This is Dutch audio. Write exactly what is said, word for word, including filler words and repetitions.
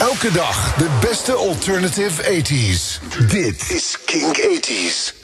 Elke dag de beste alternative eighties. Dit is Kink eighties.